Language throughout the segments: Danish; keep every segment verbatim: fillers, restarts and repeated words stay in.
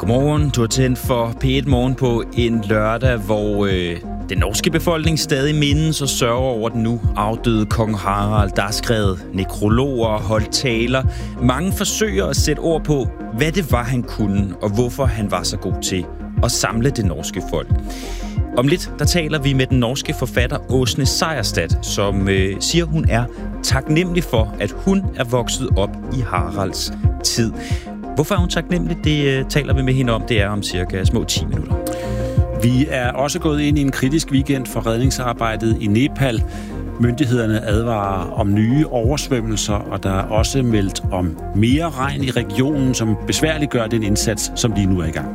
Godmorgen, du har tændt for P et Morgen på en lørdag, hvor øh, den norske befolkning stadig mindes og sørger over den nu afdøde kong Harald. Der er skrevet nekrologer og holdt taler. Mange forsøger at sætte ord på, hvad det var, han kunne, og hvorfor han var så god til at samle det norske folk. Om lidt, der taler vi med den norske forfatter Åsne Seierstad, som øh, siger, hun er taknemmelig for, at hun er vokset op i Haralds tid. Hvorfor er hun taknemmelig? Det uh, taler vi med hende om. Det er om cirka små ti minutter. Vi er også gået ind i en kritisk weekend for redningsarbejdet i Nepal. Myndighederne advarer om nye oversvømmelser, og der er også meldt om mere regn i regionen, som besværliggør den indsats, som lige nu er i gang.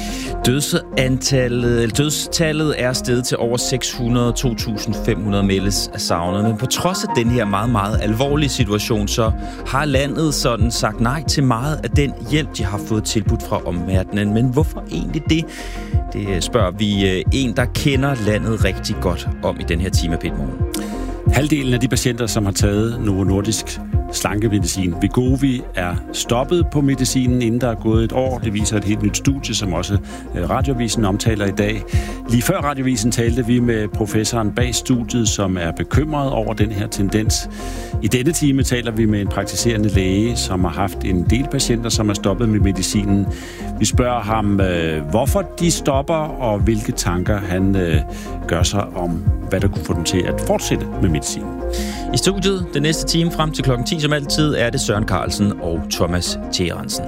Dødsantallet, dødstallet er steget til over seks hundrede, to tusind fem hundrede meldes af savnet. Men på trods af den her meget, meget alvorlige situation, så har landet sådan sagt nej til meget af den hjælp, de har fået tilbudt fra omverdenen. Men hvorfor egentlig det? Det spørger vi en, der kender landet rigtig godt om i den her time af P et Morgen. Halvdelen af de patienter, som har taget Novo Nordisk slankemedicin Wegovy, er stoppet på medicinen, inden der er gået et år. Det viser et helt nyt studie, som også Radiovisen omtaler i dag. Lige før Radiovisen talte vi med professoren bag studiet, som er bekymret over den her tendens. I denne time taler vi med en praktiserende læge, som har haft en del patienter, som er stoppet med medicinen. Vi spørger ham, hvorfor de stopper, og hvilke tanker han gør sig om, hvad der kunne få dem til at fortsætte med medicinen. I studiet den næste time frem til klokken ti, som altid, er det Søren Carlsen og Thomas Tjerensen.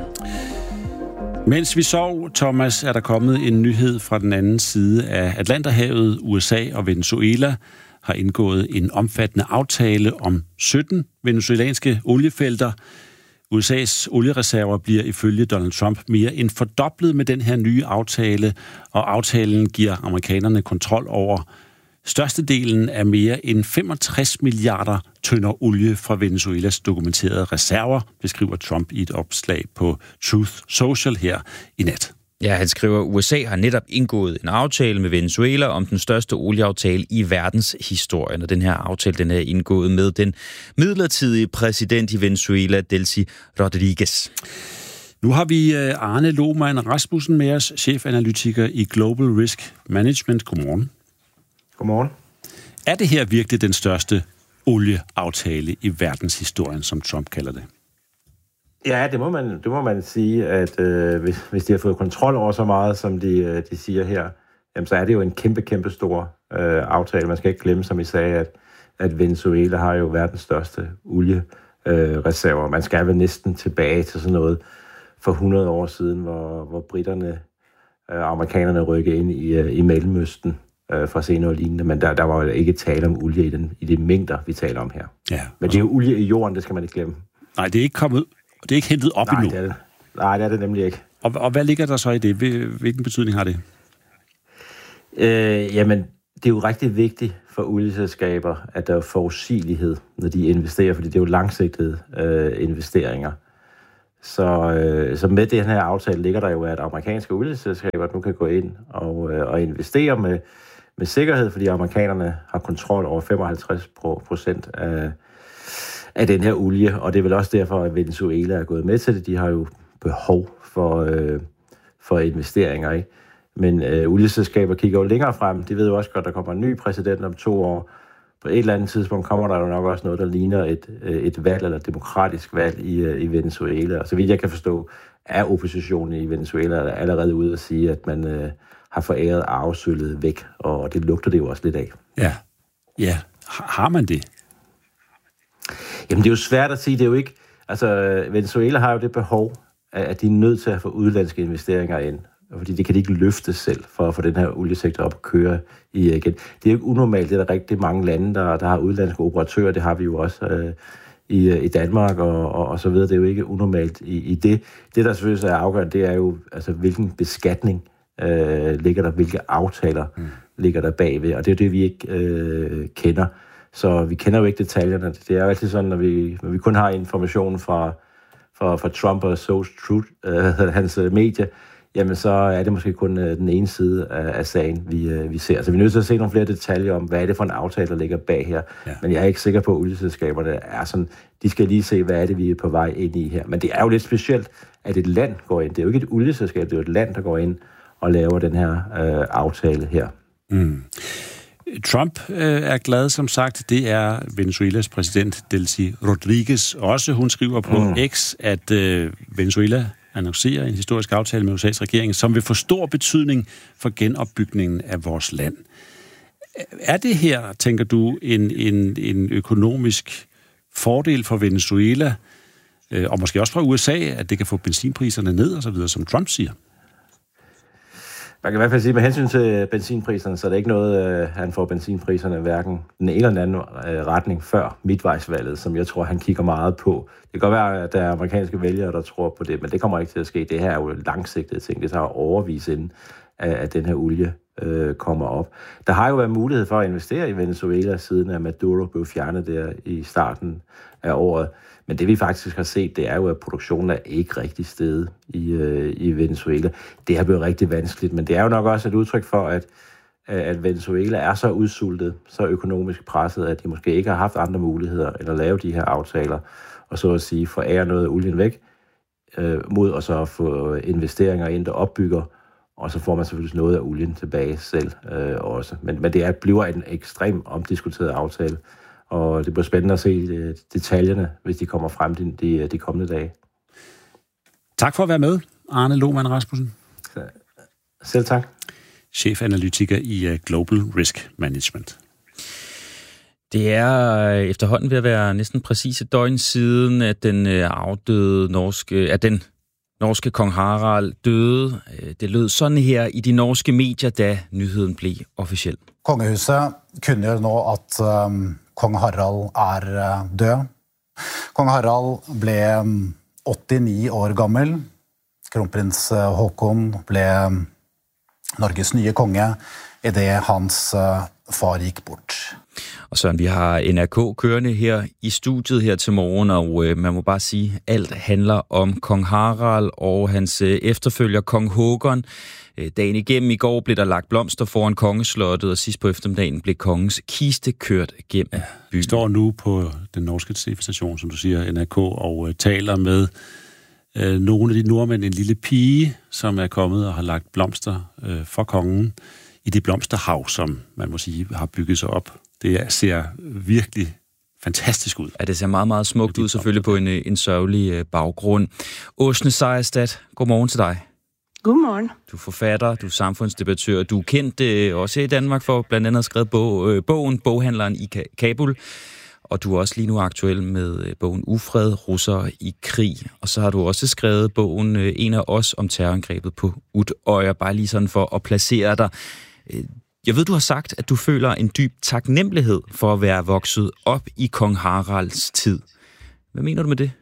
Mens vi sov, Thomas, er der kommet en nyhed fra den anden side af Atlanterhavet. U S A og Venezuela har indgået en omfattende aftale om sytten venezuelanske oliefelter. U S A's oliereserver bliver ifølge Donald Trump mere end fordoblet med den her nye aftale, og aftalen giver amerikanerne kontrol over størstedelen af mere end femogtres milliarder tønder olie fra Venezuelas dokumenterede reserver, beskriver Trump i et opslag på Truth Social her i nat. Ja, han skriver, at U S A har netop indgået en aftale med Venezuela om den største olieaftale i verdenshistorien. Og den her aftale, den er indgået med den midlertidige præsident i Venezuela, Delcy Rodriguez. Nu har vi Arne Lohmann Rasmussen med os, chefanalytiker i Global Risk Management. Godmorgen. Godmorgen. Er det her virkelig den største olieaftale i verdenshistorien, som Trump kalder det? Ja, det må man, det må man sige, at øh, hvis, hvis de har fået kontrol over så meget, som de, de siger her, jamen, så er det jo en kæmpe, kæmpe stor øh, aftale. Man skal ikke glemme, som I sagde, at, at Venezuela har jo verdens største oliereserver. Øh, man skal vel næsten tilbage til sådan noget for hundrede år siden, hvor, hvor britterne og øh, amerikanerne rykkede ind i, øh, i Mellemøsten for at se noget lignende, men der, der var jo ikke tale om olie i, den, i de mængder, vi taler om her. Ja, men det er jo olie i jorden, det skal man ikke glemme. Nej, det er ikke kommet, det er ikke hentet op Nej, endnu. Det er det. Nej, det er det nemlig ikke. Og, og hvad ligger der så i det? Hvilken betydning har det? Øh, jamen, det er jo rigtig vigtigt for olieselskaber, at der er forudsigelighed, når de investerer, fordi det er jo langsigtede øh, investeringer. Så, øh, så med den her aftale ligger der jo, at amerikanske olieselskaber nu kan gå ind og, øh, og investere med, med sikkerhed, fordi amerikanerne har kontrol over femoghalvtreds procent af, af den her olie, og det er vel også derfor, at Venezuela er gået med til det. De har jo behov for, øh, for investeringer, ikke? Men øh, olieselskaber kigger jo længere frem. De ved jo også godt, at der kommer en ny præsident om to år. På et eller andet tidspunkt kommer der jo nok også noget, der ligner et, et valg eller et demokratisk valg i, i Venezuela. Og så vidt jeg kan forstå, er oppositionen i Venezuela allerede ude at sige, at man øh, har foræret arvesølvet væk, og det lugter det jo også lidt af. Ja, ja. Har man det? Jamen, det er jo svært at sige. Det er jo ikke... Altså, Venezuela har jo det behov, at de er nødt til at få udenlandske investeringer ind. Fordi det kan de ikke løfte selv for at få den her oliesektor op at køre i igen. Det er jo ikke unormalt, det er der rigtig mange lande, der, der har udenlandske operatører. Det har vi jo også øh, i, i Danmark og, og, og så videre. Det er jo ikke unormalt i, i det. Det, der selvfølgelig er afgørende, det er jo, altså, hvilken beskatning øh, ligger der, hvilke aftaler mm. ligger der bagved. Og det er det, vi ikke øh, kender. Så vi kender jo ikke detaljerne. Det er jo altid sådan, når vi, når vi kun har informationen fra, fra, fra Trump og Social Truth, øh, hans medie, jamen så er det måske kun øh, den ene side af, af sagen, vi, øh, vi ser. Så vi er nødt til at se nogle flere detaljer om, hvad er det for en aftale, der ligger bag her. Ja. Men jeg er ikke sikker på, at olieselskaberne er sådan, de skal lige se, hvad er det, vi er på vej ind i her. Men det er jo lidt specielt, at et land går ind. Det er jo ikke et olieselskab, det er jo et land, der går ind og laver den her øh, aftale her. Mm. Trump øh, er glad, som sagt. Det er Venezuelas præsident, Delcy Rodriguez. Også hun skriver på mm. X, at øh, Venezuela annoncerer en historisk aftale med U S A's regering, som vil få stor betydning for genopbygningen af vores land. Er det her, tænker du, en, en, en økonomisk fordel for Venezuela, øh, og måske også fra U S A, at det kan få benzinpriserne ned og så videre, som Trump siger? Man kan i hvert fald sige, med hensyn til benzinpriserne, så er det ikke noget, øh, han får benzinpriserne hverken den ene eller den anden øh, retning før midtvejsvalget, som jeg tror, han kigger meget på. Det kan godt være, at der er amerikanske vælgere, der tror på det, men det kommer ikke til at ske. Det her er jo langsigtede ting. Det tager overvis inden, at, at den her olie øh, kommer op. Der har jo været mulighed for at investere i Venezuela, siden at Maduro blev fjernet der i starten af året. Men det vi faktisk har set, det er jo, at produktionen er ikke rigtig steget i, øh, i Venezuela. Det har blevet rigtig vanskeligt, men det er jo nok også et udtryk for, at, at Venezuela er så udsultet, så økonomisk presset, at de måske ikke har haft andre muligheder end at lave de her aftaler, og så at sige forære noget af olien væk, øh, mod og så få investeringer ind, der opbygger, og så får man selvfølgelig noget af olien tilbage selv øh, også. Men, men det er, bliver en ekstremt omdiskuteret aftale, og det bliver spændende at se detaljerne, hvis de kommer frem de, de, de kommende dage. Tak for at være med, Arne Lohmann Rasmussen. Selv tak. Chefanalytiker i Global Risk Management. Det er efterhånden ved at være næsten præcis et døgn siden, at den afdøde norske, at den norske kong Harald døde. Det lød sådan her i de norske medier, da nyheden blev officiel. Kongehuset kunngjør nå, at um, kong Harald er uh, død. Kong Harald ble um, åttini år gammel. Kronprins uh, Håkon ble um, Norges nye konge, i det hans uh, far gik bort. Og Søren, vi har N R K kørende her i studiet her til morgen, og øh, man må bare sige, at alt handler om kong Harald og hans øh, efterfølger, kong Håkon. Øh, dagen igennem i går blev der lagt blomster foran kongeslottet, og sidst på eftermiddagen blev kongens kiste kørt gennem byen. Vi står nu på den norske T V-station, som du siger, N R K, og øh, taler med øh, nogle af de nordmænd, en lille pige, som er kommet og har lagt blomster øh, for kongen i det blomsterhav, som man må sige har bygget sig op. Det ser virkelig fantastisk ud. Ja, det ser meget, meget smukt ud, selvfølgelig på en, en sørgelig baggrund. Åsne Sejerstad, godmorgen til dig. Godmorgen. Du er forfatter, du er samfundsdebattør, du er kendt øh, også i Danmark for blandt andet at have skrevet bog, øh, bogen Boghandleren i Kabul, og du er også lige nu aktuel med øh, bogen Ufred, russere i krig. Og så har du også skrevet bogen øh, En af os om terrorangrebet på Utøya, bare lige sådan for at placere dig. Øh, Jeg ved, du har sagt, at du føler en dyb taknemmelighed for at være vokset op i kong Haralds tid. Hvad mener du med det?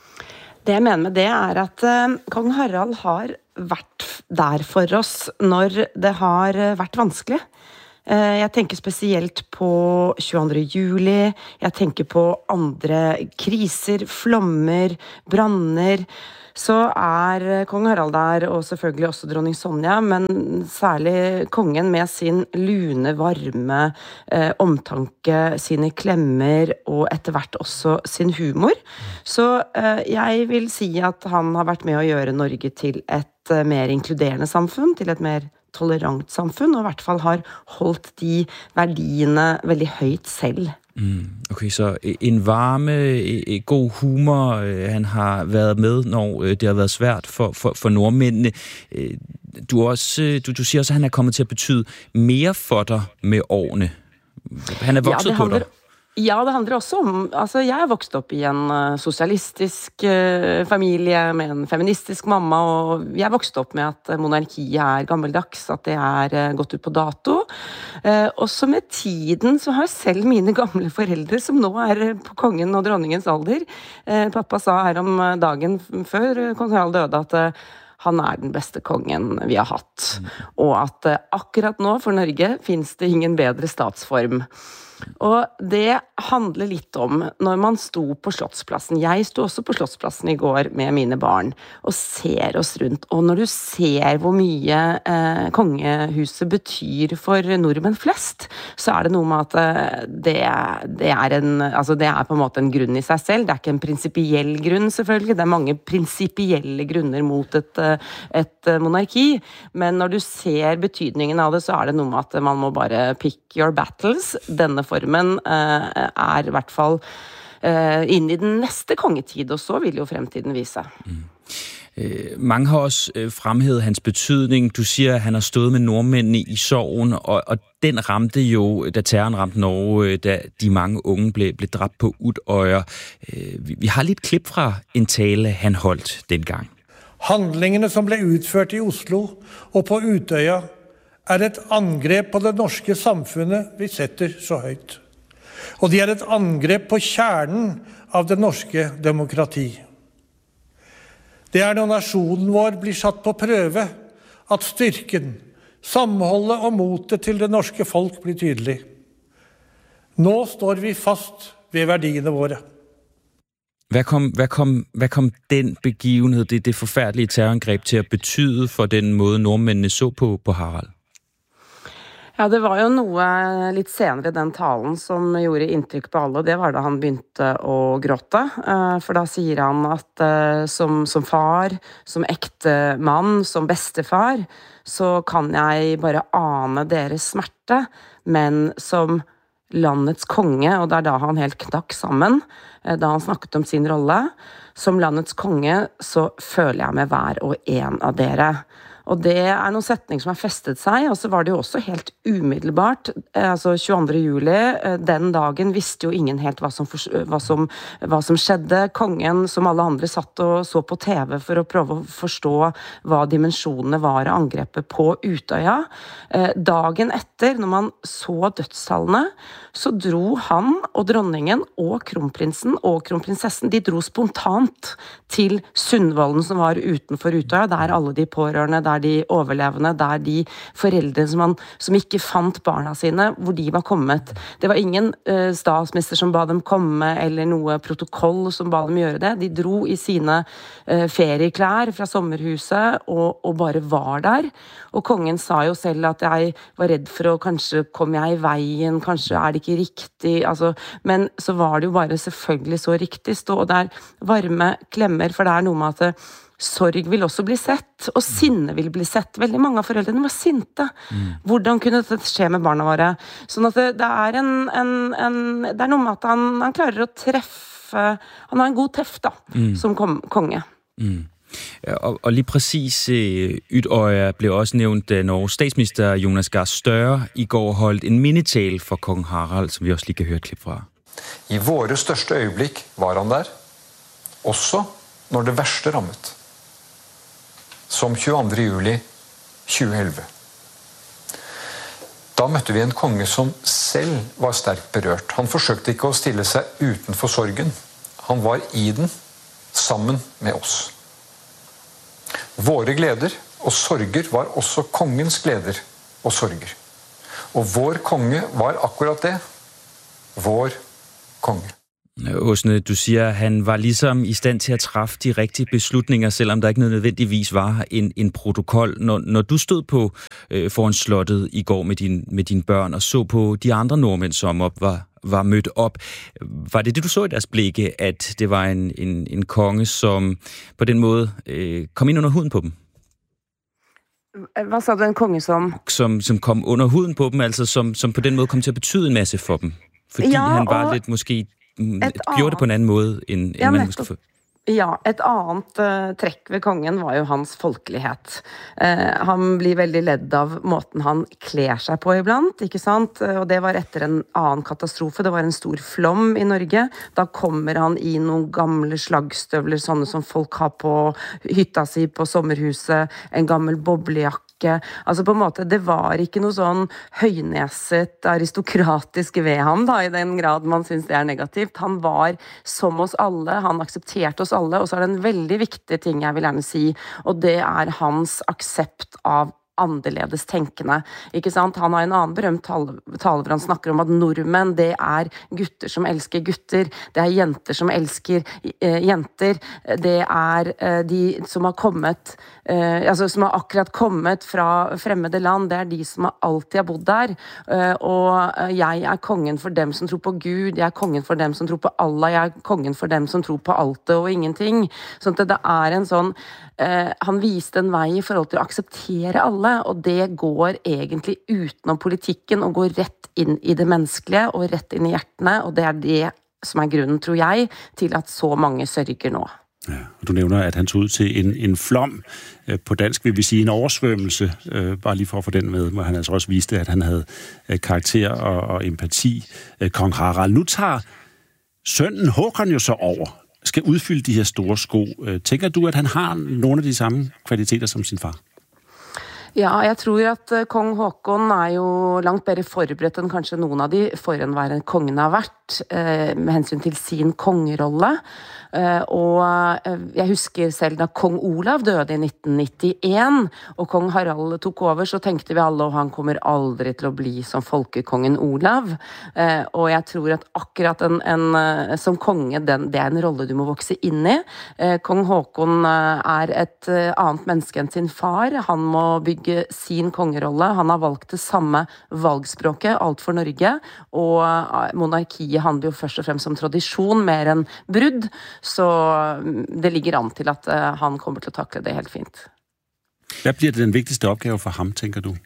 Det jeg mener med det er, at uh, kong Harald har vært der for oss når det har vært vanskelig. Uh, jeg tenker spesielt på tjueandre juli, jeg tenker på andre kriser, flommer, branner. Så er kong Harald der, og selvfølgelig også dronning Sonja, men særlig kongen med sin lune, varme, eh, omtanke, sine klemmer og etter hvert også sin humor. Så eh, jeg vil si at han har vært med å gjøre Norge til et eh, mer inkluderende samfunn, til et mer tolerant samfunn, og i hvert fall har holdt de verdiene veldig højt selv. Mm, okay, så en varme, god humor, han har været med, når det har været svært for, for, for nordmændene. Du, også, du, du siger også, at han er kommet til at betyde mere for dig med årene. Han er vokset ja, på dig. Ja, det handler også om, altså jeg er vokset op i en uh, socialistisk uh, familie med en feministisk mamma, og jeg er vokset op med at monarkiet er gammeldags, at det er uh, gått ut på dato. Uh, også med tiden så har selv mine gamle forældre, som nå er uh, på kongen og dronningens alder, uh, pappa sa her om uh, dagen før uh, kong Harald døde at uh, han er den beste kongen vi har hatt, mm. og at uh, akkurat nå for Norge finnes det ingen bedre statsform. Og det handler litt om når man sto på Slottsplassen. Jeg sto også på Slottsplassen i går med mine barn og ser oss rundt. Og når du ser hvor mye eh, kongehuset betyr for nordmenn flest, så er det noe med at eh, det, det, er en, altså det er på en måte en grunn i seg selv. Det er ikke en prinsipiell grunn, selvfølgelig. Det er mange prinsipielle grunner mot et, et monarki. Men når du ser betydningen av det, så er det noe med at man må bare pick your battles. Denne formen eh, er i hvert fall eh, inn i den neste kongetid, og så vil jo fremtiden vise. Mm. Eh, mange har også eh, fremhævet hans betydning. Du siger, at han har stået med nordmændene i sorgen, og, og den ramte jo, da terroren ramte Norge, da de mange unge blev, blev dræbt på Utøya. Eh, vi, vi har lidt klip fra en tale, han holdt dengang. Handlingene som ble utført i Oslo og på Utøya er et angrep på det norske samfunnet vi setter så høyt. Og de er et angrep på kjernen av det norske demokrati. Det er når nasjonen vår blir satt på prøve, at styrken, samholdet og motet til det norske folk blir tydelig. Nå står vi fast ved verdiene våre. Hvad kom, hvad, kom, hvad kom den begivenhed, det, det forfærdelige terrorangreb til at betyde for den måde, nordmændene så på, på Harald? Ja, det var jo noe litt senere i den talen som gjorde inntrykk på alle. Det var da han begynte å gråte. For da sier han at som, som far, som ekte mann, som bestefar, så kan jeg bare ane deres smerte, men som landets konge, og det er da han helt knakk sammen, da han snakket om sin rolle, som landets konge så føler jeg med hver og en av dere. Og det er noen setning som har festet seg, og så var det jo også helt umiddelbart, altså tjueandre juli, den dagen visste jo ingen helt hva som, hva som, hva som skjedde. Kongen, som alle andre, satt og så på T V for å prøve å forstå hva dimensjonene var av angrepet på Utøya. Dagen etter, når man så dødstallene, så dro han og dronningen og kronprinsen og kronprinsessen, de dro spontant til Sundvolden som var utenfor Utøya, der alle de pårørende, der de overlevende, der de foreldre som, man, som ikke fant barna sine, hvor de var kommet. Det var ingen uh, statsminister som ba dem komme, eller noe protokoll som ba dem gjøre det. De dro i sine uh, ferieklær fra sommerhuset, og, og bare var der. Og kongen sa jo selv at jeg var redd for å kanskje komme jeg i veien, kanskje er det ikke riktig, altså, men så var det jo bare selvfølgelig så riktig. Stå der, varme klemmer, for det er noe med at det, sorg vil også bli sett, og sinne vil bli sett. Veldig mange av foreldrene var sinte. Mm. Hvordan kunne dette skje med barna våre? Sånn at det, det, er, en, en, en, det er noe med at han, han klarer å treffe, han har en god treff da, mm. som kom, konge. Mm. Og, og lige præcis uh, Utøya blev også nævnt, da Norges statsminister Jonas Gahr Støre i går holdt en minnetale for kong Harald, som vi også lige kan høre et klip fra. I våre største øyeblikk var han der, også når det verste rammet. Som tjueandre juli tjueelleve. Da møtte vi en konge som selv var sterkt berørt. Han forsøkte ikke å stille seg utenfor sorgen. Han var i den, sammen med oss. Våre gleder og sorger var også kongens gleder og sorger. Og vår konge var akkurat det. Vår konge. Åsne, du siger, at han var ligesom i stand til at træffe de rigtige beslutninger, selvom der ikke nødvendigvis var en, en protokol. Når, når du stod på øh, foran slottet i går med, din, med dine børn og så på de andre nordmænd, som op var, var mødt op, var det det, du så i deres blikke, at det var en, en, en konge, som på den måde øh, kom ind under huden på dem? Hvad sa du, en konge som? Som, som kom under huden på dem, altså som, som på den måde kom til at betyde en masse for dem. Fordi ja, han var lidt måske... gjorde det på en annen måte enn ja, man måske få. Ja, et annet uh, trekk ved kongen var jo hans folkelighet. Uh, han blir veldig ledd av måten han kler seg på iblant, ikke sant? Uh, og det var etter en annen katastrofe, det var en stor flom i Norge. Da kommer han i noen gamle slagstøvler, sånne som folk har på hytta si på sommerhuset, en gammel boblejakke. Altså på en måte, det var ikke noe sånn høyneset, aristokratisk ved ham, da, i den grad man synes det er negativt. Han var som oss alle, han aksepterte oss alle, og så er det en veldig viktig ting jeg vil gjerne si, og det er hans aksept av annerledes tenkende, ikke sant? Han har en annen berømt tale, tale hvor han snakker om at nordmenn, det er gutter som elsker gutter, det er jenter som elsker eh, jenter, det er eh, de som har kommet, eh, altså som har akkurat kommet fra fremmede land, det er de som har alltid har bodd der, eh, og jeg er kongen for dem som tror på Gud, jeg er kongen for dem som tror på Allah, jeg er kongen for dem som tror på alt og ingenting, sånn at det er en sånn, eh, han viste en vei i forhold til å akseptere alle, og det går egentlig utenom politikken og går rett inn i det menneskelige og rett inn i hjertene, og det er det som er grunnen, tror jeg, til at så mange sørger nå. Ja, og du nævner, at han tog ud til en, en flom. På dansk vil vi sige en oversvømmelse, øh, bare lige for at få den med, hvor han altså også viste, at han havde øh, karakter og, og empati. Øh, Kong Harald. Nu tager sønnen Håkon jo så over, skal udfylde de her store sko. Øh, tænker du, at han har nogle af de samme kvaliteter som sin far? Ja, jeg tror at kong Håkon er jo langt bedre forberedt enn kanskje noen av de foranværende kongene har vært, eh, med hensyn til sin kongerolle. Eh, og eh, jeg husker selv da kong Olav døde i nitten nittien, og kong Harald tok over, så tenkte vi alle, og han kommer aldri til å bli som folkekongen Olav. Eh, og jeg tror at akkurat en, en som konge, den, det er en rolle du må vokse inn i. Eh, kong Håkon er et annet menneske enn sin far. Han må bygge sin kongerolle. Han har valgt det samme valgspråket, alt for Norge, og monarkiet handler jo først og fremst om tradisjon, mer enn brudd, så det ligger an til at han kommer til å takle det helt fint. Hvad bliver det den vigtigste opgave for ham, tænker du?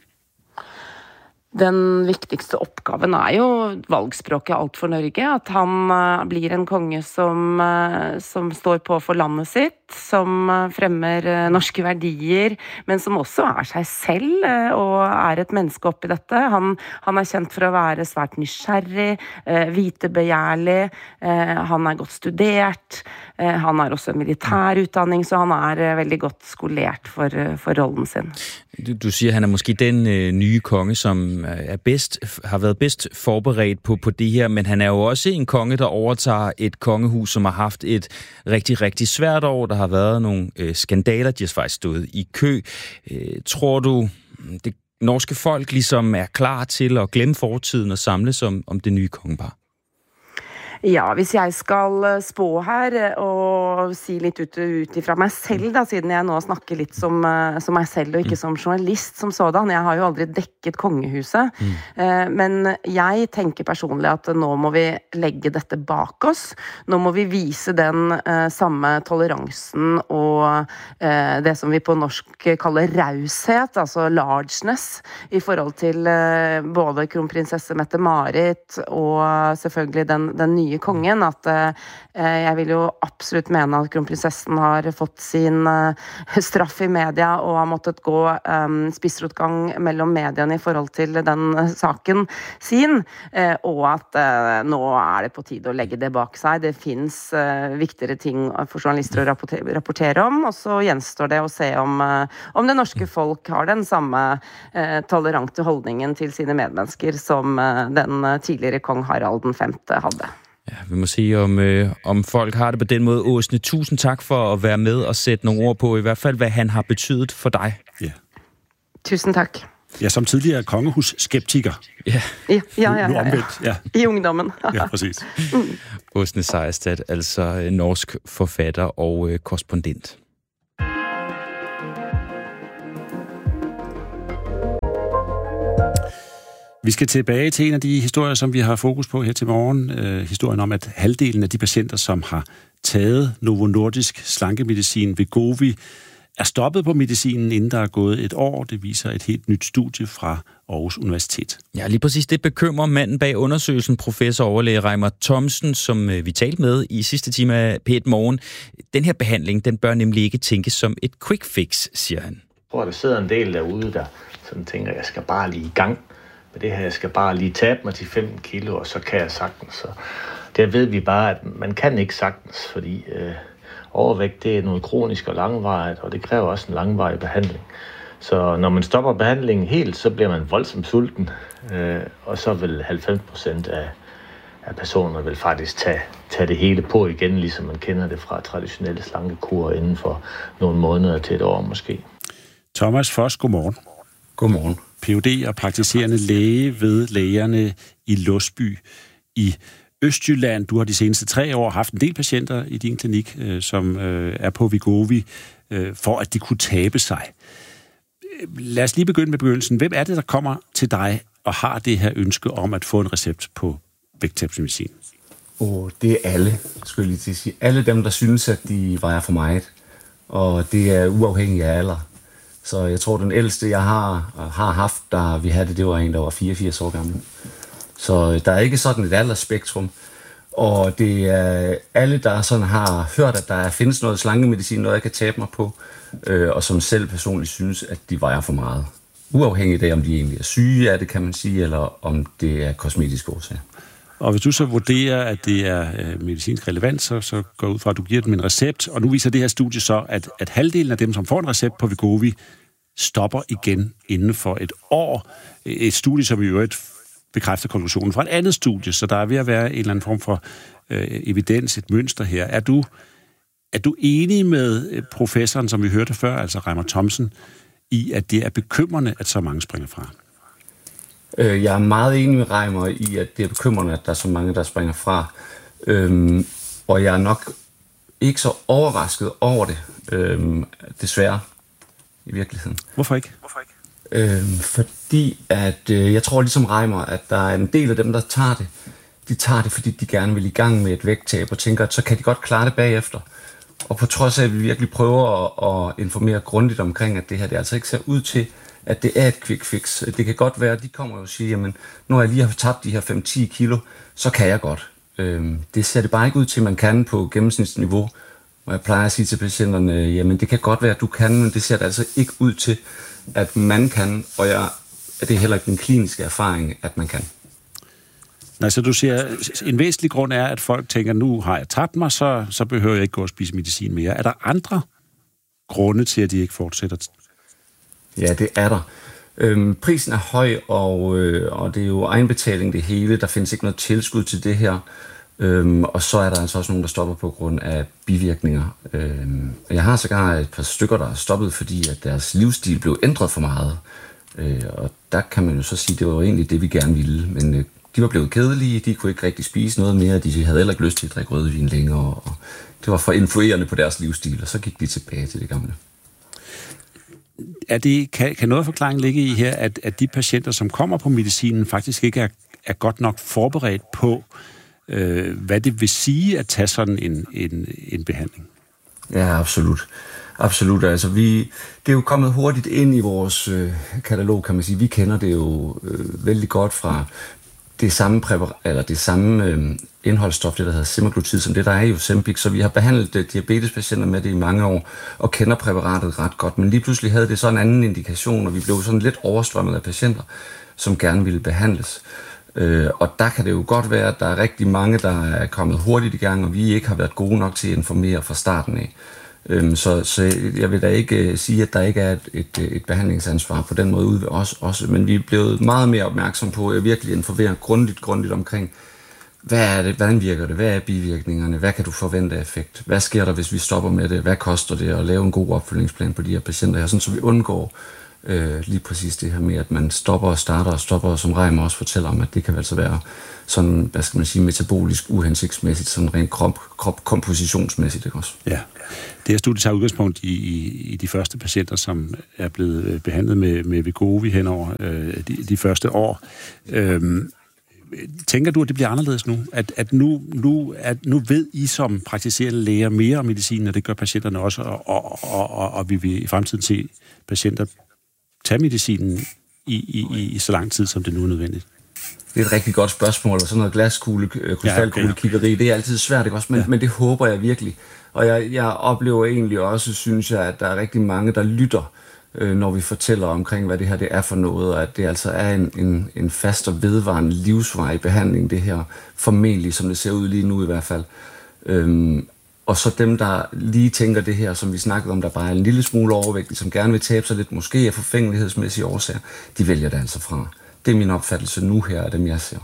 Den viktigste oppgaven er jo valgspråket alt for Norge, at han uh, blir en konge som, uh, som står på for landet sitt, som uh, fremmer uh, norske verdier, men som også er seg selv uh, og er et menneske oppi dette. Han, han er kjent for å være svært nysgjerrig, uh, vitebegjærlig, uh, han er godt studert, uh, han har også en militær utdanning, så han er uh, veldig godt skolert for, uh, for rollen sin. Du, du siger, han er måske den øh, nye konge, som er bedst, har været bedst forberedt på, på det her, men han er jo også en konge, der overtager et kongehus, som har haft et rigtig, rigtig svært år. Der har været nogle øh, skandaler, de har faktisk stået i kø. Øh, tror du, det norske folk ligesom er klar til at glemme fortiden og samles om, om det nye kongepar? Ja, hvis jeg skal spå her og si litt ut, ut ifra meg selv, da, siden jeg nå snakker litt som, som meg selv og ikke som journalist som sådan. Jeg har jo aldri dekket kongehuset, mm. eh, men jeg tenker personlig at nå må vi legge dette bak oss. Nå må vi vise den eh, samme toleransen og eh, det som vi på norsk kaller raushet, altså largeness, i forhold til eh, både kronprinsesse Mette-Marit og selvfølgelig den, den nye kongen, at eh, jeg vil jo absolutt mene at kronprinsessen har fått sin eh, straff i media og har måttet gå eh, spissrotgang mellom mediene i forhold til den eh, saken sin, eh, og at eh, nå er det på tide å legge det bak seg. Det finnes eh, viktigere ting for journalister å rapportere, rapportere om, og så gjenstår det å se om, eh, om det norske folk har den samme eh, tolerante holdningen til sine medmennesker som eh, den tidligere kong Harald den femte hadde. Ja, vi må se, om, øh, om folk har det på den måde. Åsne, tusind tak for at være med og sætte nogle ord på, i hvert fald, hvad han har betydet for dig. Ja. Tusind tak. Ja, som tidligere kongehus-skeptiker. Ja, ja, ja, ja, nu, nu ja, omvendt, ja. I ungdommen. Ja, præcis. Mm. Åsne Seierstad, altså øh, norsk forfatter og øh, korrespondent. Vi skal tilbage til en af de historier, som vi har fokus på her til morgen. Øh, historien om, at halvdelen af de patienter, som har taget Novo Nordisk slankemedicin Wegovy, er stoppet på medicinen, inden der er gået et år. Det viser et helt nyt studie fra Aarhus Universitet. Ja, lige præcis det bekymrer manden bag undersøgelsen, professor overlæge Reimer Thomsen, som vi talte med i sidste time af P et Morgen. Den her behandling, den bør nemlig ikke tænkes som et quick fix, siger han. Jeg tror, der sidder en del derude, der sådan tænker, jeg skal bare lige i gang med det her. Jeg skal bare lige tabe mig til femten kilo, og så kan jeg sagtens. Så der ved vi bare, at man kan ikke sagtens, fordi øh, overvægt, det er noget kronisk og langvarigt, og det kræver også en langvarig behandling. Så når man stopper behandlingen helt, så bliver man voldsomt sulten, øh, og så vil halvfems procent af, af personer vil faktisk tage, tage det hele på igen, ligesom man kender det fra traditionelle slankekur inden for nogle måneder til et år måske. Thomas Foss, godmorgen. Godmorgen. P H D og praktiserende læge ved Lægerne i Låsby i Østjylland. Du har de seneste tre år haft en del patienter i din klinik, øh, som øh, er på Wegovy, øh, for at de kunne tabe sig. Lad os lige begynde med begyndelsen. Hvem er det, der kommer til dig og har det her ønske om at få en recept på vægttabsmedicin? Og det er alle, skulle jeg lige til at sige. Alle dem, der synes, at de vejer for meget. Og det er uafhængigt af alder. Så jeg tror, den ældste, jeg har, har haft, der vi havde det, det var en, der var fireogfirs år gammel. Så der er ikke sådan et aldersspektrum. Og det er alle, der sådan har hørt, at der findes noget slankemedicin, noget jeg kan tabe mig på, øh, og som selv personligt synes, at de vejer for meget. Uafhængigt af, om de egentlig er syge af det, kan man sige, eller om det er kosmetiske årsager. Og hvis du så vurderer, at det er øh, medicinsk relevant, så, så går ud fra, at du giver dem en recept. Og nu viser det her studie så, at, at halvdelen af dem, som får en recept på Wegovy, stopper igen inden for et år. Et studie, som i øvrigt bekræfter konklusionen fra et andet studie, så der er ved at være en eller anden form for øh, evidens, et mønster her. Er du, er du enig med professoren, som vi hørte før, altså Reimer Thomsen, i, at det er bekymrende, at så mange springer fra? Jeg er meget enig med Reimer i, at det er bekymrende, at der er så mange, der springer fra. Øhm, og jeg er nok ikke så overrasket over det, øhm, desværre, i virkeligheden. Hvorfor ikke? Hvorfor ikke? Øhm, fordi at, øh, jeg tror ligesom Reimer, at der er en del af dem, der tager det. De tager det, fordi de gerne vil i gang med et vægttab, og tænker, at så kan de godt klare det bagefter. Og på trods af, at vi virkelig prøver at, at informere grundigt omkring, at det her det altså ikke ser ud til, at det er et quick fix. Det kan godt være, at de kommer og siger, jamen, når jeg lige har tabt de her fem til ti kilo, så kan jeg godt. Øhm, det ser det bare ikke ud til, at man kan på gennemsnitsniveau. Og jeg plejer at sige til patienterne, jamen det kan godt være, at du kan, men det ser det altså ikke ud til, at man kan. Og jeg, det er heller ikke den kliniske erfaring, at man kan. Nej, så du siger, en væsentlig grund er, at folk tænker, nu har jeg tabt mig, så, så behøver jeg ikke gå og spise medicin mere. Er der andre grunde til, at de ikke fortsætter? Ja, det er der. Øhm, prisen er høj, og, øh, og det er jo egenbetaling det hele. Der findes ikke noget tilskud til det her. Øhm, og så er der altså også nogen, der stopper på grund af bivirkninger. Øhm, jeg har sågar et par stykker, der er stoppet, fordi at deres livsstil blev ændret for meget. Øh, og der kan man jo så sige, at det var jo egentlig det, vi gerne ville. Men øh, de var blevet kedelige, de kunne ikke rigtig spise noget mere, de havde heller ikke lyst til at drikke rødvin længere. Og det var for influerende på deres livsstil, og så gik de tilbage til det gamle. Er det, kan, kan noget forklaring ligge i her, at, at de patienter, som kommer på medicinen, faktisk ikke er, er godt nok forberedt på, øh, hvad det vil sige at tage sådan en, en, en behandling? Ja, absolut. Absolut. Altså, vi, det er jo kommet hurtigt ind i vores øh, katalog, kan man sige. Vi kender det jo øh, vældig godt fra det samme, præparat, eller det samme øh, indholdsstof, det der hedder semaglutid, som det der er i Ozempic, så vi har behandlet uh, diabetespatienter med det i mange år, og kender præparatet ret godt, men lige pludselig havde det så en anden indikation, og vi blev sådan lidt overstrømmet af patienter, som gerne ville behandles. Uh, og der kan det jo godt være, at der er rigtig mange, der er kommet hurtigt i gang, og vi ikke har været gode nok til at informere fra starten af. Um, så, så jeg vil da ikke uh, sige, at der ikke er et, et, et behandlingsansvar på den måde ude ved os også, men vi er blevet meget mere opmærksom på at virkelig informere grundigt, grundigt omkring, hvad er det, hvordan virker det, hvad er bivirkningerne, hvad kan du forvente af effekt, hvad sker der, hvis vi stopper med det, hvad koster det at lave en god opfølgningsplan på de her patienter her, sådan så vi undgår øh, lige præcis det her med, at man stopper og starter og stopper, og som Reimer også fortæller om, at det kan altså være sådan, hvad skal man sige, metabolisk uhensigtsmæssigt, sådan rent krop, krop kompositionsmæssigt, ikke også? Ja. Det her studie tager udgangspunkt i, i, i de første patienter, som er blevet behandlet med, med Wegovy henover øh, de, de første år. Øhm, Tænker du, at det bliver anderledes nu? At, at, nu, nu, at nu ved I som praktiserende læger mere om medicin, og det gør patienterne også, og, og, og, og, og vi vil i fremtiden se patienter tage medicinen i, i, i så lang tid, som det nu er nødvendigt? Det er et rigtig godt spørgsmål, og sådan noget glaskugle, krystalkuglekiggeri, det er altid svært, ikke også? Men, ja. men det håber jeg virkelig. Og jeg, jeg oplever egentlig også, synes jeg, at der er rigtig mange, der lytter, øh, når vi fortæller omkring, hvad det her det er for noget, og at det altså er en, en, en fast og vedvarende livsvarig behandling, det her, formentlig, som det ser ud lige nu i hvert fald. Øhm, og så dem, der lige tænker det her, som vi snakkede om, der bare er en lille smule overvægtige, som gerne vil tabe sig lidt, måske af forfængelighedsmæssige årsager, de vælger det altså fra. Det er min opfattelse nu her af dem, jeg ser.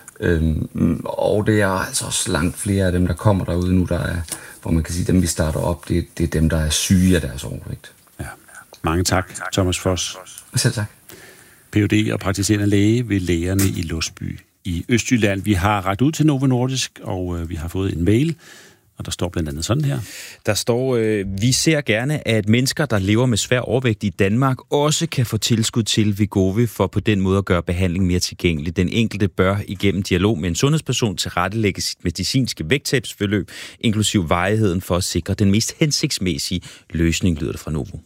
Øhm, og det er altså også langt flere af dem, der kommer derude nu, der er, hvor man kan sige, dem vi starter op, det, det er dem, der er syge af deres overvægt. Ja. Mange tak, Thomas Foss. Selv tak. P H D og praktiserende læge ved lægerne i Låsby i Østjylland. Vi har rakt ud til Novo Nordisk, og vi har fået en mail, og der står blandt andet sådan her. Der står, øh, vi ser gerne, at mennesker, der lever med svær overvægt i Danmark, også kan få tilskud til Wegovy for på den måde at gøre behandling mere tilgængelig. Den enkelte bør igennem dialog med en sundhedsperson tilrettelægge sit medicinske vægttabsforløb, inklusiv varigheden for at sikre den mest hensigtsmæssige løsning, lyder det fra Novo.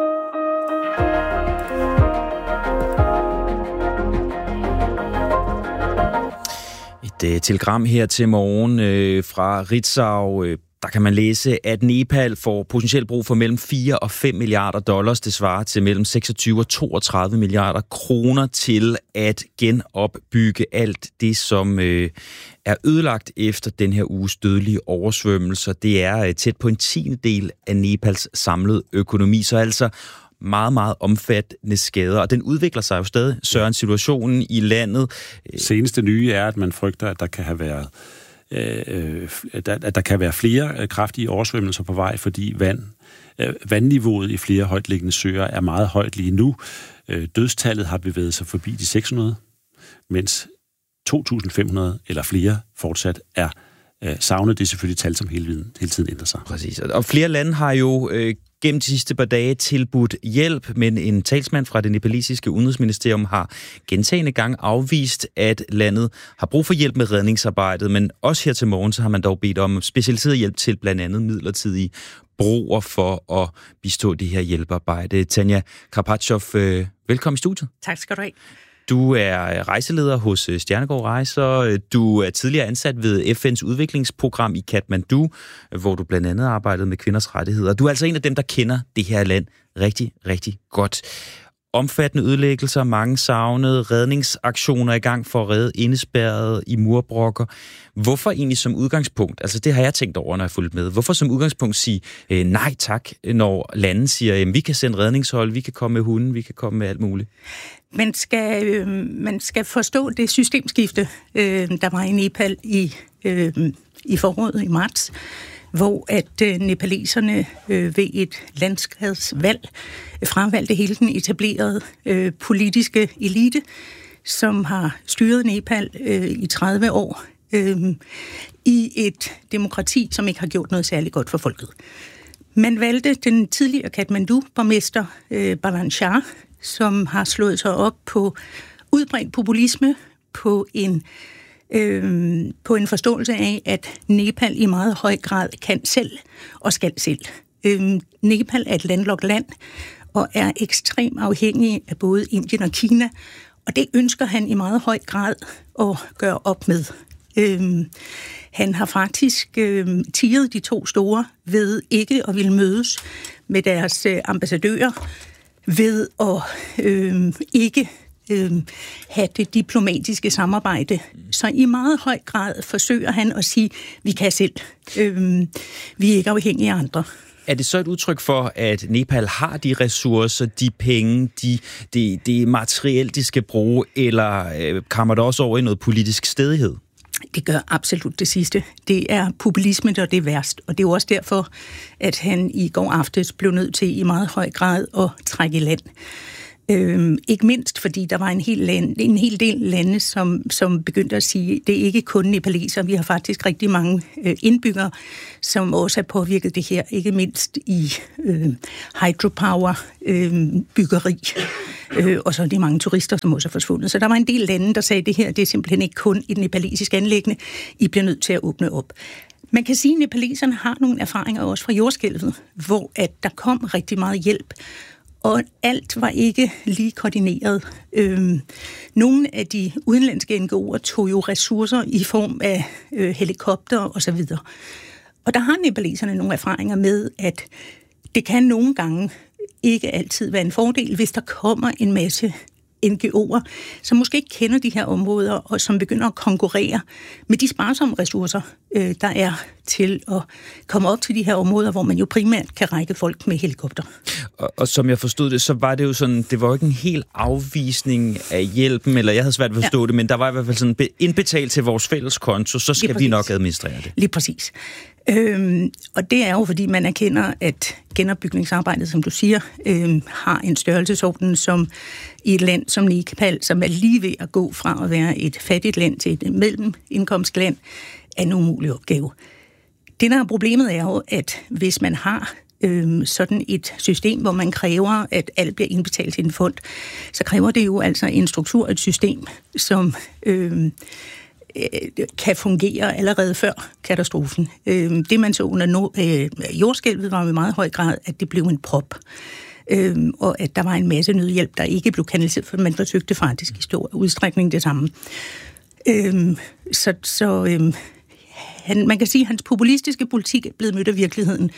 Et telegram her til morgen øh, fra Ritzau. Øh, der kan man læse, at Nepal får potentielt brug for mellem fire og fem milliarder dollars. Det svarer til mellem seksogtyve og toogtredive milliarder kroner til at genopbygge alt det, som øh, er ødelagt efter den her uges dødelige oversvømmelser. Det er øh, tæt på en tiende del af Nepals samlede økonomi, så altså meget, meget omfattende skader, og den udvikler sig jo stadig. Søren, situationen i landet. Seneste nye er, at man frygter, at der kan have været øh, at der kan være flere kraftige oversvømmelser på vej, fordi vand, øh, vandniveauet i flere højtliggende søer er meget højt lige nu. Øh, dødstallet har bevæget sig forbi de seks hundrede, mens to tusind fem hundrede eller flere fortsat er øh, savnet. Det er selvfølgelig tal, som hele, hele tiden ændrer sig. Præcis. Og flere lande har jo øh, gennem de sidste par dage tilbudt hjælp, men en talsmand fra det nepalesiske udenrigsministerium har gentagne gange afvist, at landet har brug for hjælp med redningsarbejdet, men også her til morgen, så har man dog bedt om specialiseret hjælp til blandt andet midlertidige broer for at bistå det her hjælpearbejde. Tanja Karpatjov, velkommen i studiet. Tak skal du have. Du er rejseleder hos Stjernegård Rejser. Du er tidligere ansat ved F N's udviklingsprogram i Kathmandu, hvor du blandt andet arbejdede med kvinders rettigheder. Du er altså en af dem, der kender det her land rigtig, rigtig godt. Omfattende ødelæggelser, mange savnede, redningsaktioner i gang for at redde indespærrede i murbrokker. Hvorfor egentlig som udgangspunkt, altså det har jeg tænkt over, når jeg har fulgt med, hvorfor som udgangspunkt sige øh, nej tak, når lande siger, at vi kan sende redningshold, vi kan komme med hunden, vi kan komme med alt muligt? Man skal, øh, man skal forstå det systemskifte, øh, der var i Nepal i, øh, i foråret i marts, hvor at øh, nepaleserne øh, ved et landskabsvalg fravalgte hele den etablerede øh, politiske elite, som har styret Nepal øh, i tredive år øh, i et demokrati, som ikke har gjort noget særligt godt for folket. Man valgte den tidligere Kathmandu-borgmester øh, Balan Shah, som har slået sig op på udbredt populisme, på en, øh, på en forståelse af, at Nepal i meget høj grad kan selv og skal selv. Øh, Nepal er et landlokt land og er ekstremt afhængig af både Indien og Kina, og det ønsker han i meget høj grad at gøre op med. Øh, han har faktisk øh, tiret de to store ved ikke at ville mødes med deres øh, ambassadører, ved at øh, ikke øh, have det diplomatiske samarbejde. Så i meget høj grad forsøger han at sige, vi kan selv. Øh, vi er ikke afhængige af andre. Er det så et udtryk for, at Nepal har de ressourcer, de penge, de, de, de materielle, de skal bruge, eller øh, kommer der også over i noget politisk stædighed? Det gør absolut det sidste. Det er populisme, der er det værst. Og det er jo også derfor, at han i går aftes blev nødt til i meget høj grad at trække i land. Øhm, ikke mindst, fordi der var en hel, land, en hel del lande, som, som begyndte at sige, det er ikke kun nepaleser, vi har faktisk rigtig mange øh, indbyggere, som også har påvirket det her, ikke mindst i øh, hydropower, øh, byggeri, øh, og så er det mange turister, som også er forsvundet. Så der var en del lande, der sagde, det her det er simpelthen ikke kun et nepalesisk anliggende, I bliver nødt til at åbne op. Man kan sige, at nepaleserne har nogle erfaringer også fra jordskælvet, hvor at der kom rigtig meget hjælp, og alt var ikke lige koordineret. Øhm, nogle af de udenlandske N G O'er tog jo ressourcer i form af øh, helikopter osv. Og der har nepaleserne nogle erfaringer med, at det kan nogle gange ikke altid være en fordel, hvis der kommer en masse N G O'er, som måske ikke kender de her områder, og som begynder at konkurrere med de sparsomme ressourcer, øh, der er til at komme op til de her områder, hvor man jo primært kan række folk med helikopter. Og, og som jeg forstod det, så var det jo sådan, det var jo ikke en hel afvisning af hjælpen, eller jeg havde svært ved at forstå ja. det, men der var i hvert fald sådan indbetalt til vores fælles konto, så skal vi nok administrere det. Lige præcis. Øhm, og det er jo, fordi man erkender, at genopbygningsarbejdet, som du siger, øhm, har en størrelsesorden, som i et land som Nepal, som er lige ved at gå fra at være et fattigt land til et mellemindkomstland, er en umulig opgave. Det, der er problemet, er jo, at hvis man har øhm, sådan et system, hvor man kræver, at alt bliver indbetalt til en fond, så kræver det jo altså en struktur, et system, som øhm, kan fungere allerede før katastrofen. Det, man så under jordskælvet, var i meget høj grad, at det blev en prop. Og at der var en masse nødhjælp, der ikke blev kanaliseret, for man forsøgte faktisk i stor udstrækning det samme. Så, så han, man kan sige, at hans populistiske politik er blevet mødt af virkeligheden.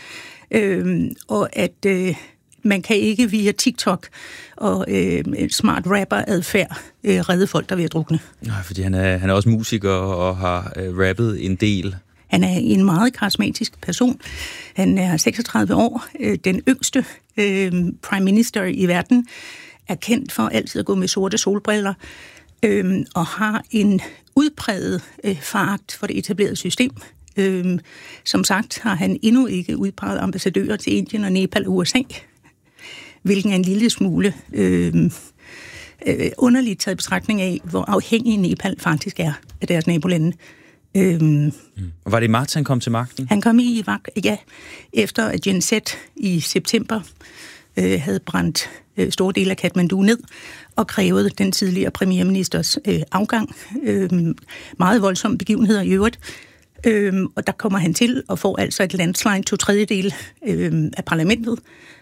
Og at man kan ikke via TikTok og øh, smart rapper-adfærd øh, redde folk, der er ved at drukne. Nej, fordi han er, han er også musiker og har øh, rappet en del. Han er en meget karismatisk person. Han er seksogtredive år, øh, den yngste øh, prime minister i verden, er kendt for altid at gå med sorte solbriller øh, og har en udpræget øh, foragt for det etablerede system. Øh, som sagt har han endnu ikke udpeget ambassadører til Indien og Nepal og U S A, hvilken er en lille smule øh, øh, underligt taget betragtning af, hvor afhængig Nepal faktisk er af deres nabolande. Øh, mm. Var det i marts, han kom til magten? Han kom i magt, ja, efter at Gen Z i september øh, havde brændt øh, store dele af Kathmandu ned og krævede den tidligere premierministers øh, afgang. Øh, meget voldsomme begivenheder i øvrigt. Øh, og der kommer han til og får altså et landslide, to tredjedel øh, af parlamentet.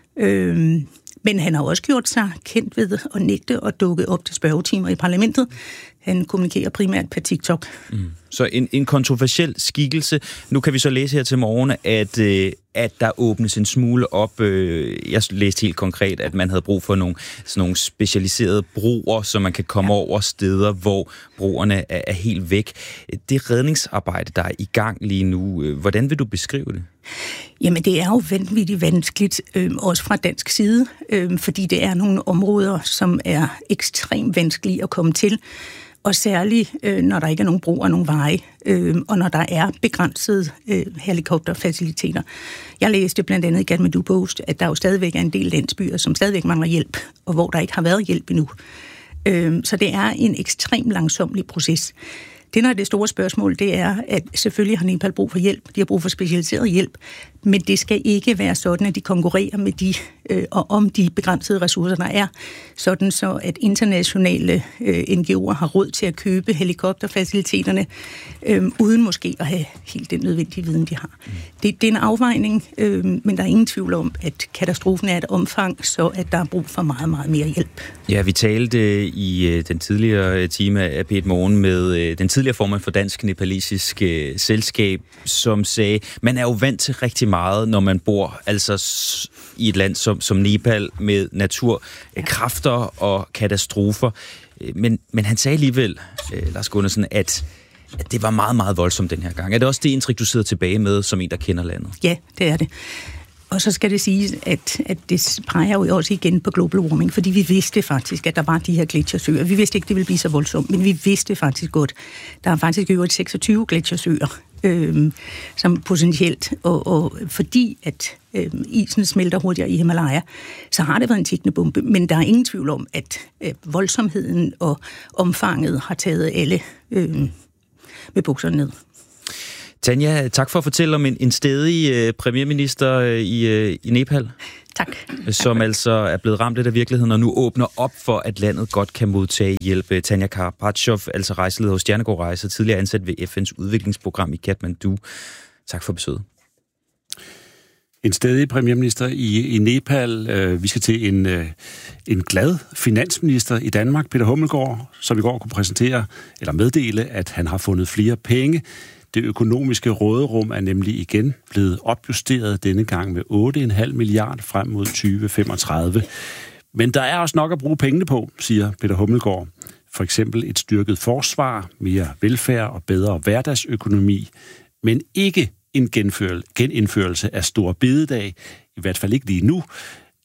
Øh, men han har også gjort sig kendt ved at nægte at dukke op til spørgetimer i parlamentet. Han kommunikerer primært på TikTok. Mm. Så en, en kontroversiel skikkelse. Nu kan vi så læse her til morgen, at, øh, at der åbnes en smule op. Øh, jeg læste helt konkret, at man havde brug for nogle, sådan nogle specialiserede broer, så man kan komme ja. over steder, hvor broerne er, er helt væk. Det redningsarbejde, der er i gang lige nu, øh, hvordan vil du beskrive det? Jamen, det er jo vanvittigt vanskeligt, øh, også fra dansk side, øh, fordi det er nogle områder, som er ekstremt vanskelige at komme til. Og særligt, øh, når der ikke er nogen bro og nogen veje, øh, og når der er begrænsede øh, helikopterfaciliteter. Jeg læste blandt andet i Kathmandu Post, at der jo stadigvæk er en del landsbyer, som stadigvæk mangler hjælp, og hvor der ikke har været hjælp endnu. Øh, så det er en ekstremt langsomlig proces. Det, der er det store spørgsmål, det er, at selvfølgelig har Nepal brug for hjælp. De har brug for specialiseret hjælp. Men det skal ikke være sådan, at de konkurrerer med de, øh, og om de begrænsede ressourcer, der er. Sådan så, at internationale øh, N G O'er har råd til at købe helikopterfaciliteterne, øh, uden måske at have helt den nødvendige viden, de har. Mm. Det, det er en afvejning, øh, men der er ingen tvivl om, at katastrofen er et omfang, så at der er brug for meget, meget mere hjælp. Ja, vi talte i øh, den tidligere time af P et Morgen med øh, den tidligere formand for Dansk Nepalesisk øh, Selskab, som sagde, man er jo vant til rigtig meget, når man bor altså i et land som, som Nepal med naturkræfter og katastrofer. Men, men han sagde alligevel, øh, Lars Gundersen, at, at det var meget, meget voldsomt den her gang. Er det også det indtryk, du sidder tilbage med, som en, der kender landet? Ja, det er det. Og så skal det siges, at, at det peger jo også igen på global warming, fordi vi vidste faktisk, at der var de her gletsjersøer. Vi vidste ikke, det ville blive så voldsomt, men vi vidste faktisk godt. Der er faktisk over seksogtyve gletsjersøer, øh, som potentielt, og, og fordi at øh, isen smelter hurtigere i Himalaya, så har det været en tikkende bombe, men der er ingen tvivl om, at øh, voldsomheden og omfanget har taget alle øh, med bukserne ned. Tanja, tak for at fortælle om en, en stædig øh, premierminister øh, i, øh, i Nepal. Tak. Som tak. altså er blevet ramt lidt af virkeligheden, og nu åbner op for, at landet godt kan modtage hjælp. Tanja Karpatshov, altså rejseleder hos Stjernegård Rejser, tidligere ansat ved F N's udviklingsprogram i Kathmandu. Tak for besøget. En stædig premierminister i, i Nepal. Vi skal til en, en glad finansminister i Danmark, Peter Hummelgaard, som i går kunne præsentere eller meddele, at han har fundet flere penge. Det økonomiske råderum er nemlig igen blevet opjusteret denne gang med otte komma fem milliarder frem mod tyve femogtredive. Men der er også nok at bruge pengene på, siger Peter Hummelgaard. For eksempel et styrket forsvar, mere velfærd og bedre hverdagsøkonomi, men ikke en genindførelse af store bededag, i hvert fald ikke lige nu.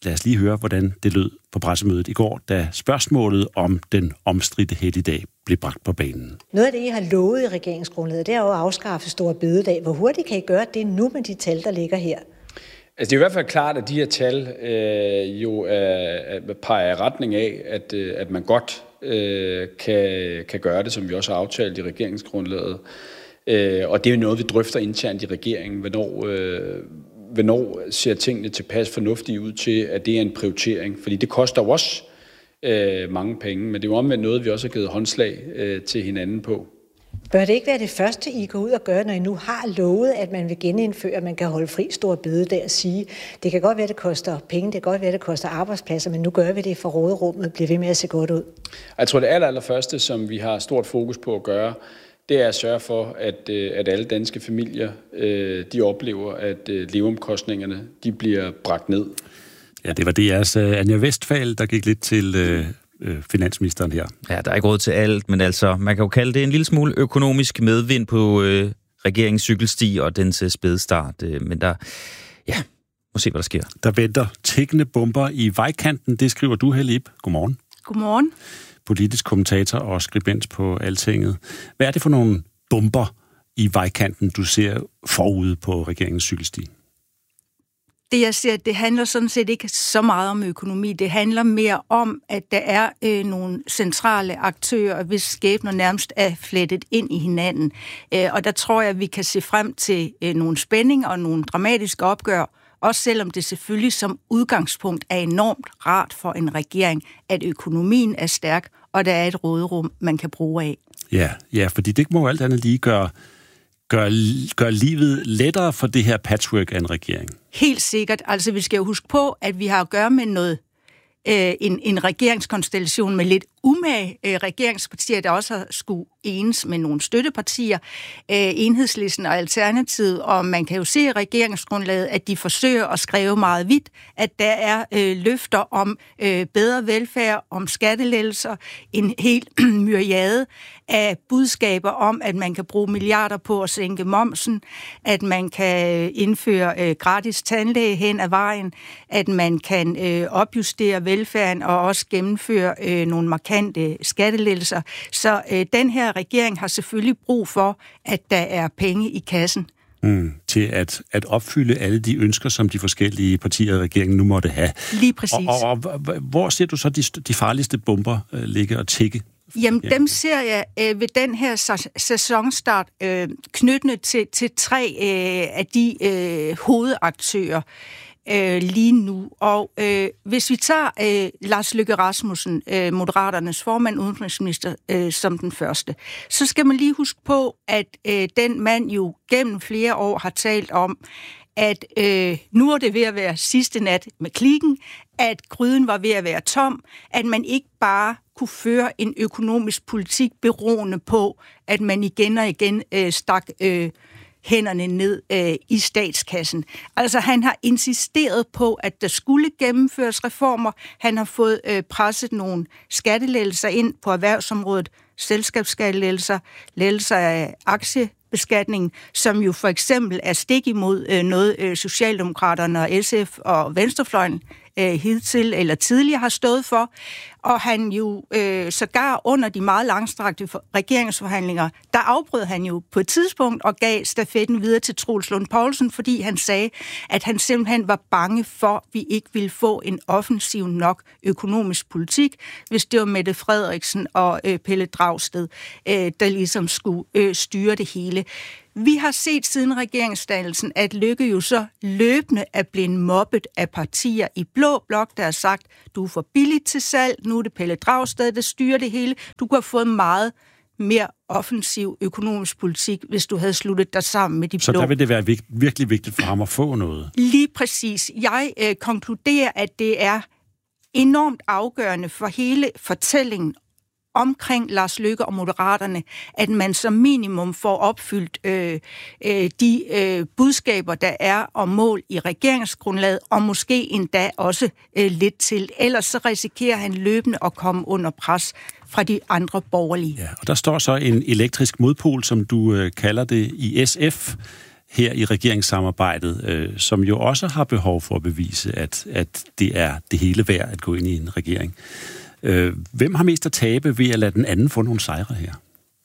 Lad os lige høre, hvordan det lød på pressemødet i går, da spørgsmålet om den omstridte helligdag blev bragt på banen. Noget af det, I har lovet i regeringsgrundlaget, det er jo at afskaffe store bededag. Hvor hurtigt kan I gøre det nu med de tal, der ligger her? Altså, det er i hvert fald klart, at de her tal øh, jo øh, peger i retning af, at, øh, at man godt øh, kan, kan gøre det, som vi også har aftalt i regeringsgrundlaget. Øh, og det er jo noget, vi drøfter internt i regeringen. Hvornår, øh, hvornår ser tingene tilpas fornuftige ud til, at det er en prioritering? Fordi det koster jo også øh, mange penge, men det er jo omvendt noget, vi også har givet håndslag øh, til hinanden på. Bør det ikke være det første, I går ud og gør, når I nu har lovet, at man vil genindføre, at man kan holde fri store bededag og sige, det kan godt være, det koster penge, det kan godt være, det koster arbejdspladser, men nu gør vi det for råderummet, bliver ved med at se godt ud? Jeg tror, det aller, aller første, som vi har stort fokus på at gøre, det er at sørge for, at, at alle danske familier, de oplever, at leveomkostningerne, de bliver bragt ned. Ja, det var D R's Anja Westphal, der gik lidt til øh, finansministeren her. Ja, der er ikke råd til alt, men altså, man kan jo kalde det en lille smule økonomisk medvind på øh, regeringens cykelsti og dens øh, spædestart. Øh, men der, ja, må se, hvad der sker. Der venter tikkende bomber i vejkanten, det skriver du, Helle Ib. Godmorgen. Godmorgen. Politisk kommentator og skribent på Altinget. Hvad er det for nogle bomber i vejkanten, du ser forude på regeringens cykelsti? Det, jeg ser, det handler sådan set ikke så meget om økonomi. Det handler mere om, at der er øh, nogle centrale aktører, hvis skæbner nærmest er flettet ind i hinanden. Øh, og der tror jeg, at vi kan se frem til øh, nogle spændinger og nogle dramatiske opgør, også selvom det selvfølgelig som udgangspunkt er enormt rart for en regering, at økonomien er stærk, og der er et råderum, man kan bruge af. Ja, ja, fordi det må jo alt andet lige gøre, gøre, gøre livet lettere for det her patchwork af en regering. Helt sikkert. Altså, vi skal jo huske på, at vi har at gøre med noget, øh, en, en regeringskonstellation med lidt umage øh, regeringspartier, der også har skulle enes med nogle støttepartier, øh, Enhedslisten og Alternativet, og man kan jo se i regeringsgrundlaget, at de forsøger at skrive meget vidt, at der er øh, løfter om øh, bedre velfærd, om skattelettelser, en helt myriade af budskaber om, at man kan bruge milliarder på at sænke momsen, at man kan indføre øh, gratis tandlæge hen ad vejen, at man kan øh, opjustere velfærden og også gennemføre øh, nogle markante skattelettelser. Så øh, den her regering har selvfølgelig brug for, at der er penge i kassen. Mm, til at, at opfylde alle de ønsker, som de forskellige partier i regeringen nu måtte have. Lige præcis. Og, og, og hvor ser du så de, de farligste bomber øh, ligge og tikke? Jamen, ja. Dem ser jeg øh, ved den her sæsonstart øh, knyttende til, til tre øh, af de øh, hovedaktører øh, lige nu. Og øh, hvis vi tager øh, Lars Løkke Rasmussen, øh, Moderaternes formand, udenrigsminister, øh, som den første, så skal man lige huske på, at øh, den mand jo gennem flere år har talt om, at øh, nu er det ved at være sidste nat med klikken, at gryden var ved at være tom, at man ikke bare kunne føre en økonomisk politik beroende på, at man igen og igen øh, stak øh, hænderne ned øh, i statskassen. Altså, han har insisteret på, at der skulle gennemføres reformer. Han har fået øh, presset nogle skattelettelser ind på erhvervsområdet, selskabsskattelettelser, lettelser af aktiebeskatningen, som jo for eksempel er stik imod øh, noget øh, Socialdemokraterne og S F og Venstrefløjen øh, hidtil eller tidligere har stået for. Og han jo øh, sågar under de meget langstrakte regeringsforhandlinger, der afbrød han jo på et tidspunkt og gav stafetten videre til Troels Lund Poulsen, fordi han sagde, at han simpelthen var bange for, at vi ikke ville få en offensiv nok økonomisk politik, hvis det var Mette Frederiksen og øh, Pelle Dragsted, øh, der ligesom skulle øh, styre det hele. Vi har set siden regeringsdannelsen, at Løkke jo så løbende er blevet mobbet af partier i blå blok, der har sagt, du er for billigt til salg, nu er det Pelle Dragsted, der styrer det hele. Du kunne have fået meget mere offensiv økonomisk politik, hvis du havde sluttet dig sammen med de blå. Så der vil det være vigt, virkelig vigtigt for ham at få noget? Lige præcis. Jeg øh, konkluderer, at det er enormt afgørende for hele fortællingen omkring Lars Løkke og Moderaterne, at man som minimum får opfyldt øh, øh, de øh, budskaber, der er om mål i regeringsgrundlaget, og måske endda også øh, lidt til. Ellers så risikerer han løbende at komme under pres fra de andre borgerlige. Ja, og der står så en elektrisk modpol, som du øh, kalder det, i S F. her i regeringssamarbejdet, øh, som jo også har behov for at bevise, at, at det er det hele værd at gå ind i en regering. Øh, hvem har mest at tabe ved at lade den anden få nogle sejre her?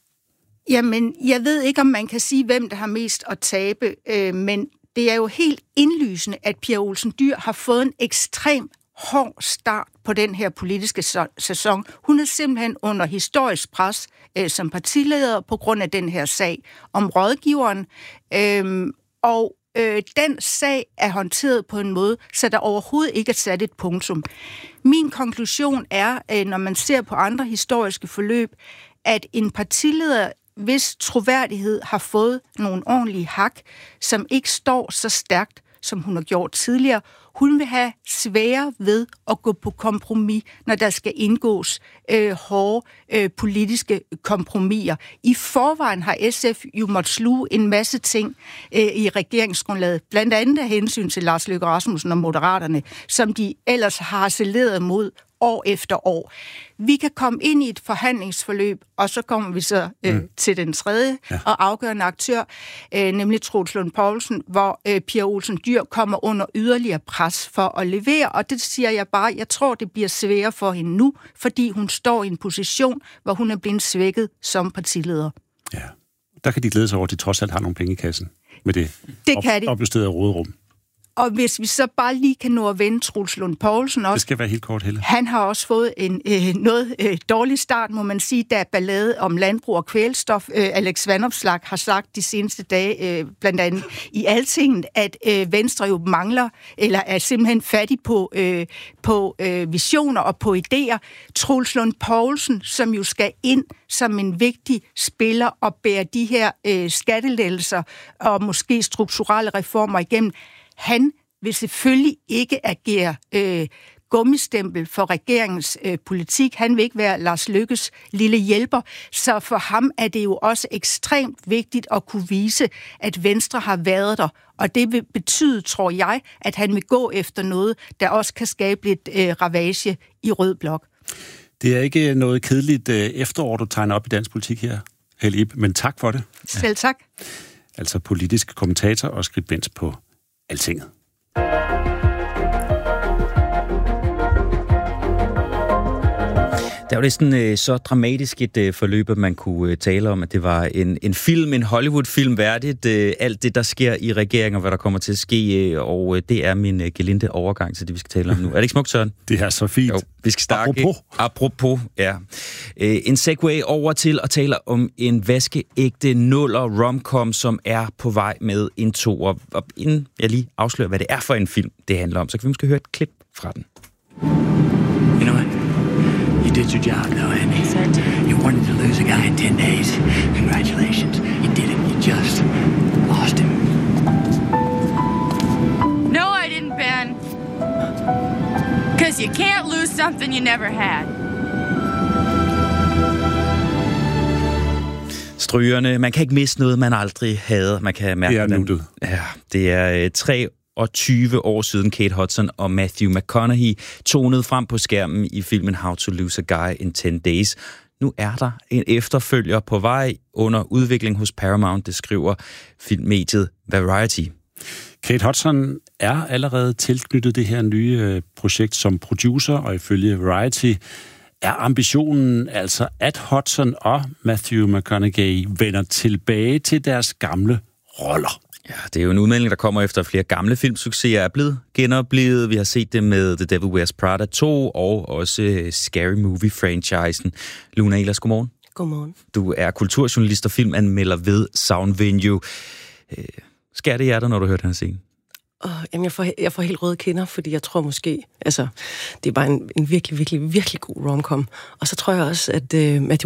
Jamen, jeg ved ikke, om man kan sige, hvem der har mest at tabe, øh, men det er jo helt indlysende, at Pia Olsen Dyhr har fået en ekstrem hård start på den her politiske sæson. Hun er simpelthen under historisk pres øh, som partileder på grund af den her sag om rådgiveren, øh, og øh, den sag er håndteret på en måde, så der overhovedet ikke er sat et punktum. Min konklusion er, øh, når man ser på andre historiske forløb, at en partileder, hvis troværdighed har fået nogle ordentlige hak, som ikke står så stærkt, som hun har gjort tidligere. Hun vil have svære ved at gå på kompromis, når der skal indgås øh, hårde øh, politiske kompromiser. I forvejen har S F jo måttet sluge en masse ting øh, i regeringsgrundlaget, blandt andet af hensyn til Lars Løkke Rasmussen og Moderaterne, som de ellers har harceleret mod år efter år. Vi kan komme ind i et forhandlingsforløb, og så kommer vi så øh, mm. til den tredje ja. og afgørende aktør, øh, nemlig Troels Lund Poulsen, hvor øh, Pia Olsen Dyhr kommer under yderligere pres for at levere, og det siger jeg bare, jeg tror, det bliver sværere for hende nu, fordi hun står i en position, hvor hun er blevet svækket som partileder. Ja, der kan de glæde sig over, at de trods alt har nogle penge i kassen med det, det op- kan de. opjusterede råderum. Og hvis vi så bare lige kan nå at vende Troels Lund Poulsen også. Det skal være helt kort, Helle. Han har også fået en øh, noget øh, dårlig start, må man sige, da ballade om landbrug og kvælstof. Øh, Alex Vanopslagh har sagt de seneste dage, øh, blandt andet i Altinget, at øh, Venstre jo mangler, eller er simpelthen fattig på, øh, på øh, visioner og på idéer. Troels Lund Poulsen, som jo skal ind som en vigtig spiller og bære de her øh, skattelettelser og måske strukturelle reformer igennem, han vil selvfølgelig ikke agere øh, gummistempel for regeringens øh, politik. Han vil ikke være Lars Løkkes lille hjælper. Så for ham er det jo også ekstremt vigtigt at kunne vise, at Venstre har været der. Og det vil betyde, tror jeg, at han vil gå efter noget, der også kan skabe lidt øh, ravage i rød blok. Det er ikke noget kedeligt øh, efterår, du tegner op i dansk politik her, Helle Ib, men tak for det. Selv tak. Altså politisk kommentator og skribent på Altinget. Det var næsten øh, så dramatisk et øh, forløb, at man kunne øh, tale om, at det var en, en film, en Hollywood-film værdigt. Øh, alt det, der sker i regeringen, og hvad der kommer til at ske, øh, og øh, det er min øh, gelinde overgang til det, vi skal tale om nu. Er det ikke smukt, Søren? Det er så fint. Jo, vi skal starte. Apropos. Apropos, ja. Øh, en segue over til at tale om en vaskeægte nuller romcom, som er på vej med en toer. Og inden jeg lige afslører, hvad det er for en film, det handler om, så kan vi måske høre et klip fra den. You know what? You did your job, though, Andy. You wanted to lose a guy in ten days. Congratulations. You did it. You just lost him. No, I didn't, Ben. Because you can't lose something you never had. Strygerne. Man kan ikke miste noget, man aldrig havde. Man kan mærke, det er nuttet. Ja, det er øh, tre og tyve år siden Kate Hudson og Matthew McConaughey tonede frem på skærmen i filmen How to Lose a Guy in ten days. Nu er der en efterfølger på vej under udvikling hos Paramount, det skriver filmmediet Variety. Kate Hudson er allerede tilknyttet det her nye projekt som producer, og ifølge Variety er ambitionen altså, at Hudson og Matthew McConaughey vender tilbage til deres gamle roller. Ja, det er jo en udmelding, der kommer efter flere gamle filmsucceser er blevet genoplevet. Vi har set det med The Devil Wears Prada to og også Scary Movie-franchisen. Luna Ehlers, godmorgen. Godmorgen. Du er kulturjournalist og filmanmelder ved Sound Venue. Skær det i hjertet, når du hører den her scene? Oh, jamen, jeg får, jeg får helt røde kinder, fordi jeg tror måske, altså, det er bare en, en virkelig, virkelig, virkelig god romcom. Og så tror jeg også, at uh, Matthew